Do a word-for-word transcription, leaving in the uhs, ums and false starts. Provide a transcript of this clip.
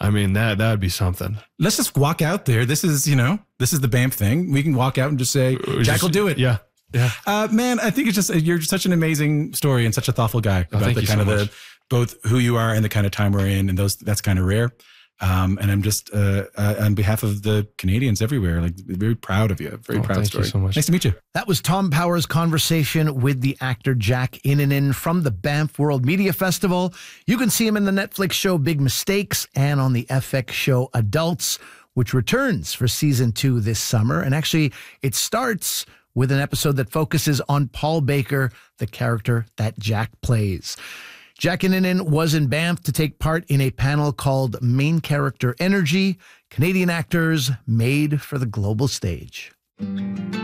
I mean, that that would be something. Let's just walk out there. This is, you know, this is the Banff thing. We can walk out and just say, Jack just, will do it. Yeah. Yeah. Uh, man, I think it's just, you're such an amazing story and such a thoughtful guy oh, about the kind so of much. the, both who you are and the kind of time we're in. And those, that's kind of rare. Um, and I'm just, uh, uh, on behalf of the Canadians everywhere, like very proud of you. Very oh, proud thank story. You so much. Nice to meet you. That was Tom Power's conversation with the actor Jack Innanen from the Banff World Media Festival. You can see him in the Netflix show Big Mistakes and on the F X show Adults, which returns for season two this summer. And actually, it starts with an episode that focuses on Paul Baker, the character that Jack plays. Jack Innanen was in Banff to take part in a panel called Main Character Energy, Canadian Actors Made for the Global Stage.